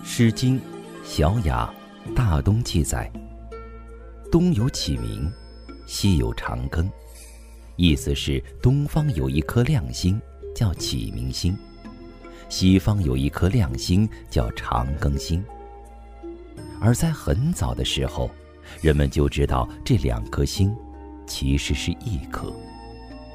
诗经·小雅·大东记载，东有启明，西有长庚，意思是东方有一颗亮星叫启明星，西方有一颗亮星叫长庚星。而在很早的时候，人们就知道这两颗星其实是一颗。